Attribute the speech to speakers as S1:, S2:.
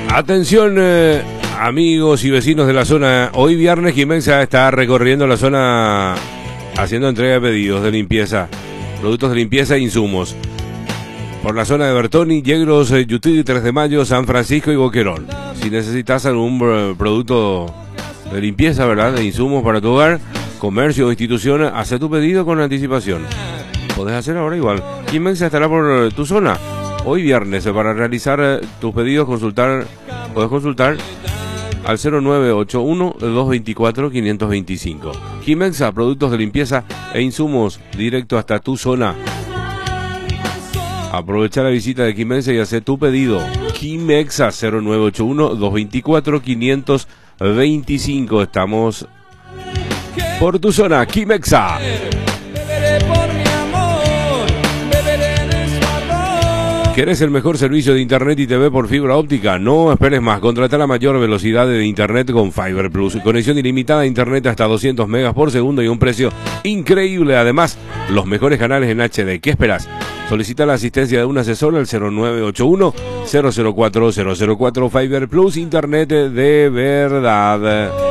S1: Atención, amigos y vecinos de la zona. Hoy viernes Kimexa está recorriendo la zona haciendo entrega de pedidos de limpieza, productos de limpieza e insumos. Por la zona de Bertoni, Yegros, Yutí, 3 de Mayo, San Francisco y Boquerón. Si necesitas algún producto de limpieza, ¿verdad? De insumos para tu hogar, comercio o institución, haz tu pedido con anticipación. Podés hacer ahora igual. Kimexa estará por tu zona. Hoy viernes, para realizar tus pedidos, podés consultar al 0981-224-525. Kimexa, productos de limpieza e insumos, directo hasta tu zona. Aprovecha la visita de Kimexa y hace tu pedido. Kimexa, 0981-224-525. Estamos por tu zona. Kimexa. ¿Querés el mejor servicio de internet y TV por fibra óptica? No esperes más. Contrata la mayor velocidad de internet con Fiber Plus. Conexión ilimitada a internet hasta 200 megas por segundo y un precio increíble. Además, los mejores canales en HD. ¿Qué esperas? Solicita la asistencia de un asesor al 0981-004-004. Fiber Plus, internet de verdad.